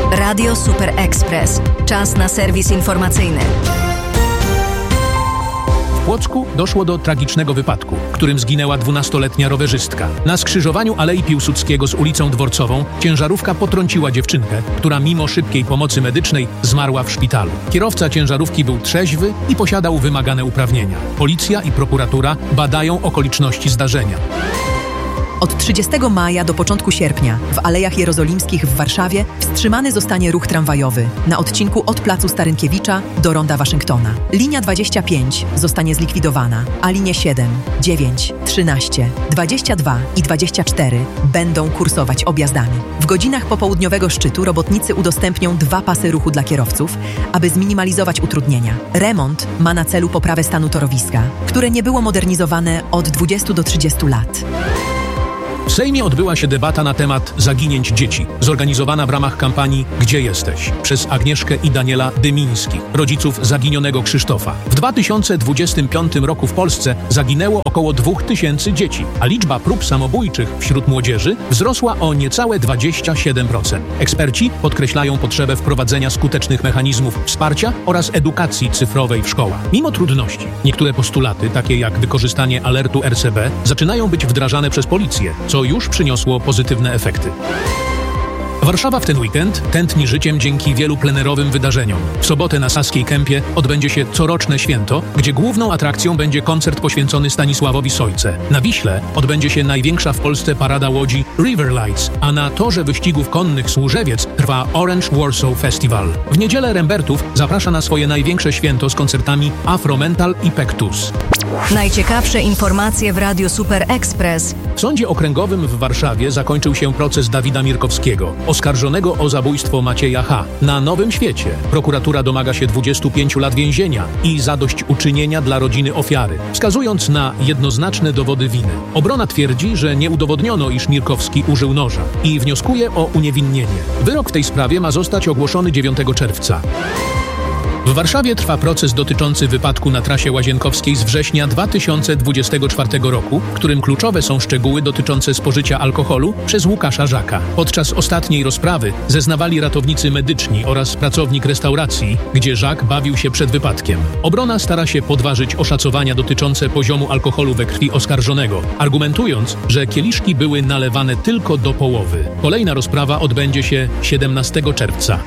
Radio Super Express. Czas na serwis informacyjny. W Płocku doszło do tragicznego wypadku, w którym zginęła 12-letnia rowerzystka. Na skrzyżowaniu Alei Piłsudskiego z ulicą Dworcową ciężarówka potrąciła dziewczynkę, która mimo szybkiej pomocy medycznej zmarła w szpitalu. Kierowca ciężarówki był trzeźwy i posiadał wymagane uprawnienia. Policja i prokuratura badają okoliczności zdarzenia. Od 30 maja do początku sierpnia w Alejach Jerozolimskich w Warszawie wstrzymany zostanie ruch tramwajowy na odcinku od Placu Starynkiewicza do Ronda Waszyngtona. Linia 25 zostanie zlikwidowana, a linie 7, 9, 13, 22 i 24 będą kursować objazdami. W godzinach popołudniowego szczytu robotnicy udostępnią 2 pasy ruchu dla kierowców, aby zminimalizować utrudnienia. Remont ma na celu poprawę stanu torowiska, które nie było modernizowane od 20 do 30 lat. W Sejmie odbyła się debata na temat zaginięć dzieci, zorganizowana w ramach kampanii Gdzie jesteś? Przez Agnieszkę i Daniela Dymińskich, rodziców zaginionego Krzysztofa. W 2025 roku w Polsce zaginęło około 2000 dzieci, a liczba prób samobójczych wśród młodzieży wzrosła o niecałe 27%. Eksperci podkreślają potrzebę wprowadzenia skutecznych mechanizmów wsparcia oraz edukacji cyfrowej w szkołach. Mimo trudności, niektóre postulaty, takie jak wykorzystanie alertu RCB, zaczynają być wdrażane przez policję, co już przyniosło pozytywne efekty. Warszawa w ten weekend tętni życiem dzięki wielu plenerowym wydarzeniom. W sobotę na Saskiej Kępie odbędzie się coroczne święto, gdzie główną atrakcją będzie koncert poświęcony Stanisławowi Sojce. Na Wiśle odbędzie się największa w Polsce parada łodzi River Lights, a na torze wyścigów konnych Służewiec trwa Orange Warsaw Festival. W niedzielę Rembertów zaprasza na swoje największe święto z koncertami Afromental i Pektus. Najciekawsze informacje w Radio Super Express. W Sądzie Okręgowym w Warszawie zakończył się proces Dawida Mirkowskiego, oskarżonego o zabójstwo Macieja H. Na Nowym Świecie prokuratura domaga się 25 lat więzienia i zadośćuczynienia dla rodziny ofiary, wskazując na jednoznaczne dowody winy. Obrona twierdzi, że nie udowodniono, iż Mirkowski użył noża i wnioskuje o uniewinnienie. Wyrok w tej sprawie ma zostać ogłoszony 9 czerwca. W Warszawie trwa proces dotyczący wypadku na trasie Łazienkowskiej z września 2024 roku, w którym kluczowe są szczegóły dotyczące spożycia alkoholu przez Łukasza Żaka. Podczas ostatniej rozprawy zeznawali ratownicy medyczni oraz pracownik restauracji, gdzie Żak bawił się przed wypadkiem. Obrona stara się podważyć oszacowania dotyczące poziomu alkoholu we krwi oskarżonego, argumentując, że kieliszki były nalewane tylko do połowy. Kolejna rozprawa odbędzie się 17 czerwca.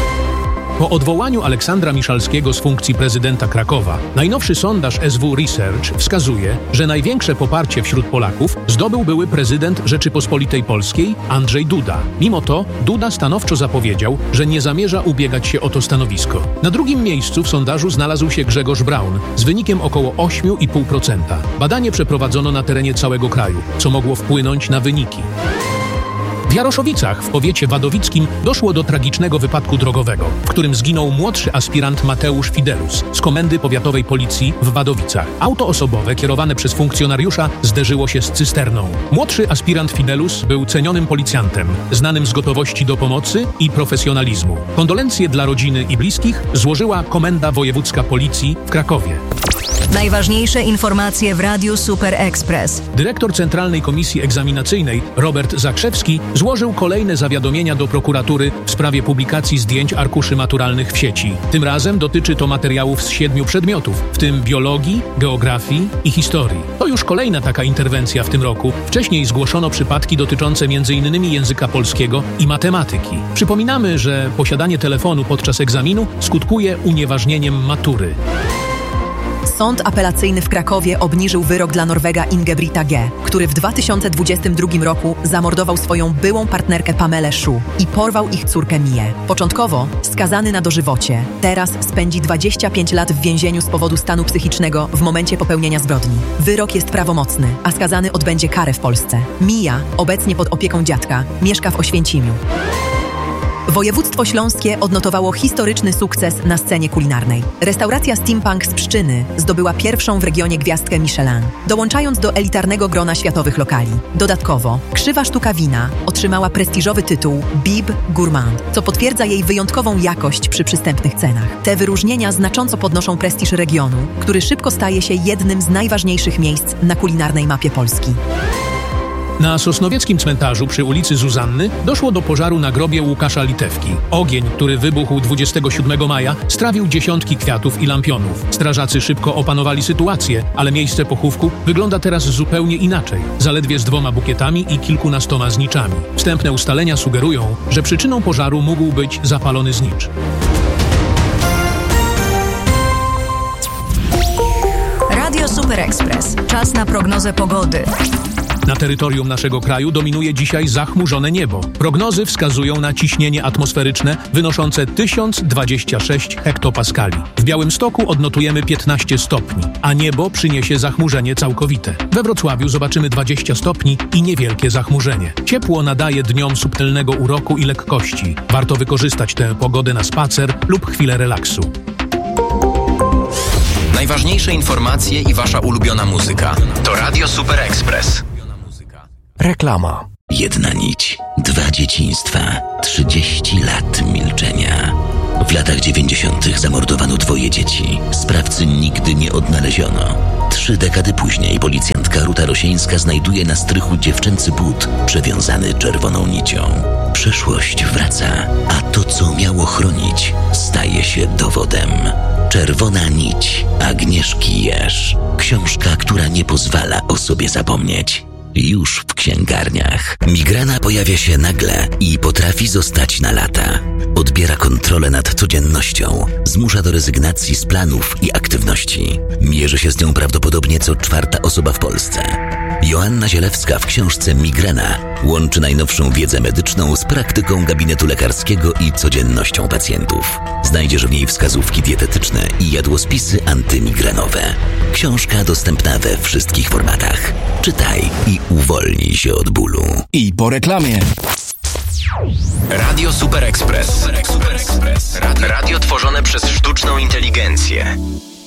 Po odwołaniu Aleksandra Miszalskiego z funkcji prezydenta Krakowa, najnowszy sondaż SW Research wskazuje, że największe poparcie wśród Polaków zdobył były prezydent Rzeczypospolitej Polskiej Andrzej Duda. Mimo to Duda stanowczo zapowiedział, że nie zamierza ubiegać się o to stanowisko. Na drugim miejscu w sondażu znalazł się Grzegorz Braun z wynikiem około 8,5%. Badanie przeprowadzono na terenie całego kraju, co mogło wpłynąć na wyniki. W Jaroszowicach w powiecie wadowickim doszło do tragicznego wypadku drogowego, w którym zginął młodszy aspirant Mateusz Fidelus z Komendy Powiatowej Policji w Wadowicach. Auto osobowe kierowane przez funkcjonariusza zderzyło się z cysterną. Młodszy aspirant Fidelus był cenionym policjantem, znanym z gotowości do pomocy i profesjonalizmu. Kondolencje dla rodziny i bliskich złożyła Komenda Wojewódzka Policji w Krakowie. Najważniejsze informacje w Radiu Super Express. Dyrektor Centralnej Komisji Egzaminacyjnej Robert Zakrzewski złożył kolejne zawiadomienia do prokuratury w sprawie publikacji zdjęć arkuszy maturalnych w sieci. Tym razem dotyczy to materiałów z 7 przedmiotów, w tym biologii, geografii i historii. To już kolejna taka interwencja w tym roku. Wcześniej zgłoszono przypadki dotyczące m.in. języka polskiego i matematyki. Przypominamy, że posiadanie telefonu podczas egzaminu skutkuje unieważnieniem matury. Sąd apelacyjny w Krakowie obniżył wyrok dla Norwega Ingebrigta G., który w 2022 roku zamordował swoją byłą partnerkę Pamelę Szu i porwał ich córkę Mię. Początkowo skazany na dożywocie, teraz spędzi 25 lat w więzieniu z powodu stanu psychicznego w momencie popełnienia zbrodni. Wyrok jest prawomocny, a skazany odbędzie karę w Polsce. Mija, obecnie pod opieką dziadka, mieszka w Oświęcimiu. Województwo śląskie odnotowało historyczny sukces na scenie kulinarnej. Restauracja Steampunk z Pszczyny zdobyła pierwszą w regionie gwiazdkę Michelin, dołączając do elitarnego grona światowych lokali. Dodatkowo Krzywa Sztuka Wina otrzymała prestiżowy tytuł Bib Gourmand, co potwierdza jej wyjątkową jakość przy przystępnych cenach. Te wyróżnienia znacząco podnoszą prestiż regionu, który szybko staje się jednym z najważniejszych miejsc na kulinarnej mapie Polski. Na sosnowieckim cmentarzu przy ulicy Zuzanny doszło do pożaru na grobie Łukasza Litewki. Ogień, który wybuchł 27 maja, strawił dziesiątki kwiatów i lampionów. Strażacy szybko opanowali sytuację, ale miejsce pochówku wygląda teraz zupełnie inaczej. Zaledwie z 2 bukietami i kilkunastoma zniczami. Wstępne ustalenia sugerują, że przyczyną pożaru mógł być zapalony znicz. Radio Super Express. Czas na prognozę pogody. Na terytorium naszego kraju dominuje dzisiaj zachmurzone niebo. Prognozy wskazują na ciśnienie atmosferyczne wynoszące 1026 hektopaskali. W Białymstoku odnotujemy 15 stopni, a niebo przyniesie zachmurzenie całkowite. We Wrocławiu zobaczymy 20 stopni i niewielkie zachmurzenie. Ciepło nadaje dniom subtelnego uroku i lekkości. Warto wykorzystać tę pogodę na spacer lub chwilę relaksu. Najważniejsze informacje i wasza ulubiona muzyka. To Radio Super Express. Reklama. Jedna nić, 2 dzieciństwa, 30 lat milczenia. W latach 90. zamordowano 2 dzieci. Sprawcy nigdy nie odnaleziono. 3 dekady później policjantka Ruta Rosieńska znajduje na strychu dziewczęcy but przewiązany czerwoną nicią. Przeszłość wraca, a to, co miało chronić, staje się dowodem. Czerwona nić Agnieszki Jerz. Książka, która nie pozwala o sobie zapomnieć. Już w księgarniach. Migrena pojawia się nagle i potrafi zostać na lata. Odbiera kontrolę nad codziennością, zmusza do rezygnacji z planów i aktywności. Mierzy się z nią prawdopodobnie co 4. osoba w Polsce. Joanna Zielewska w książce Migrena łączy najnowszą wiedzę medyczną z praktyką gabinetu lekarskiego i codziennością pacjentów. Znajdziesz w niej wskazówki dietetyczne i jadłospisy antymigrenowe. Książka dostępna we wszystkich formatach. Czytaj i uwolnij się od bólu. I po reklamie. Radio Super Express. Radio tworzone przez sztuczną inteligencję.